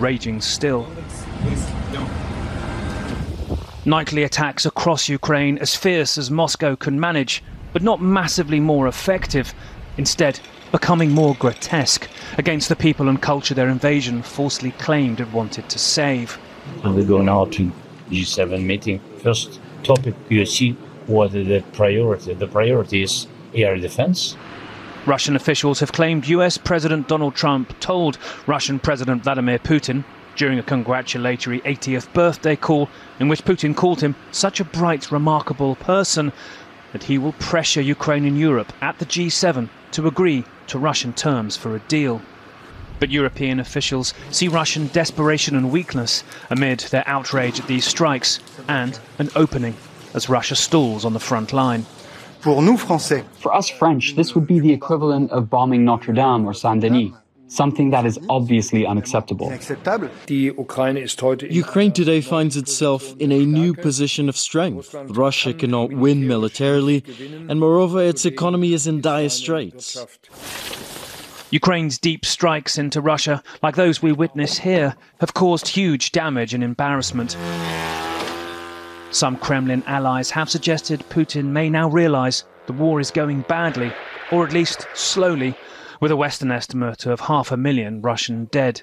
raging still. Nightly attacks across Ukraine, as fierce as Moscow can manage, but not massively more effective. Instead, becoming more grotesque against the people and culture their invasion falsely claimed it wanted to save. When we go now to G7 meeting, first topic you see what is the priority. The priority is air defense. Russian officials have claimed US President Donald Trump told Russian President Vladimir Putin during a congratulatory 80th birthday call in which Putin called him such a bright, remarkable person that he will pressure Ukraine and Europe at the G7 to agree to Russian terms for a deal. But European officials see Russian desperation and weakness amid their outrage at these strikes and an opening as Russia stalls on the front line. For us French, this would be the equivalent of bombing Notre Dame or Saint-Denis, something that is obviously unacceptable. Ukraine today finds itself in a new position of strength. Russia cannot win militarily, and moreover, its economy is in dire straits. Ukraine's deep strikes into Russia, like those we witness here, have caused huge damage and embarrassment. Some Kremlin allies have suggested Putin may now realise the war is going badly, or at least slowly, with a Western estimate of 500,000 Russian dead.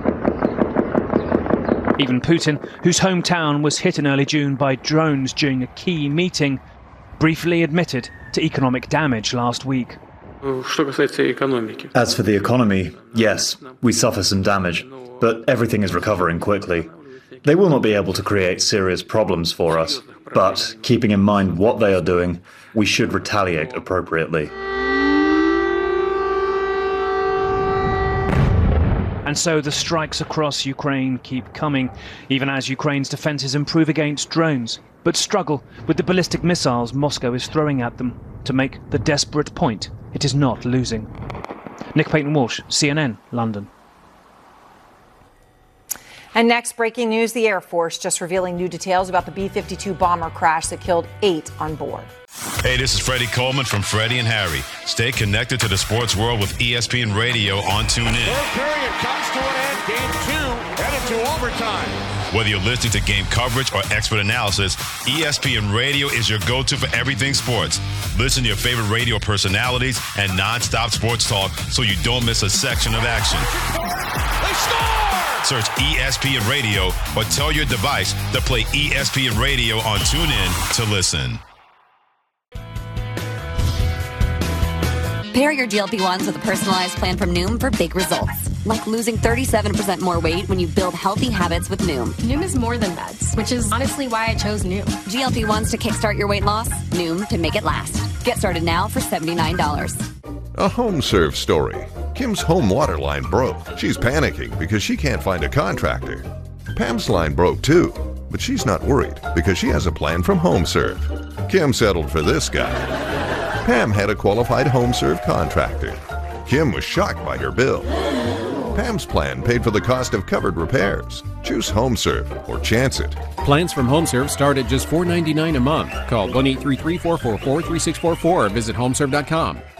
Even Putin, whose hometown was hit in early June by drones during a key meeting, briefly admitted to economic damage last week. As for the economy, yes, we suffer some damage, but everything is recovering quickly. They will not be able to create serious problems for us, but keeping in mind what they are doing, we should retaliate appropriately. And so the strikes across Ukraine keep coming, even as Ukraine's defences improve against drones, but struggle with the ballistic missiles Moscow is throwing at them to make the desperate point it is not losing. Nick Payton-Walsh, CNN, London. And next, breaking news, the Air Force just revealing new details about the B-52 bomber crash that killed 8 on board. Hey, this is Freddie Coleman from Freddie and Harry. Stay connected to the sports world with ESPN Radio on TuneIn. Third period comes to an end. Game 2 headed to overtime. Whether you're listening to game coverage or expert analysis, ESPN Radio is your go-to for everything sports. Listen to your favorite radio personalities and non-stop sports talk so you don't miss a section of action. They score! Search ESPN Radio or tell your device to play ESPN Radio on TuneIn to listen. Pair your GLP-1s with a personalized plan from Noom for big results. Like losing 37% more weight when you build healthy habits with Noom. Noom is more than meds, which is honestly why I chose Noom. GLP-1s to kickstart your weight loss, Noom to make it last. Get started now for $79. A HomeServe story. Kim's home water line broke. She's panicking because she can't find a contractor. Pam's line broke too, but she's not worried because she has a plan from HomeServe. Kim settled for this guy. Pam had a qualified HomeServe contractor. Kim was shocked by her bill. Pam's plan paid for the cost of covered repairs. Choose HomeServe or chance it. Plans from HomeServe start at just $4.99 a month. Call 1-833-444-3644 or visit homeserve.com.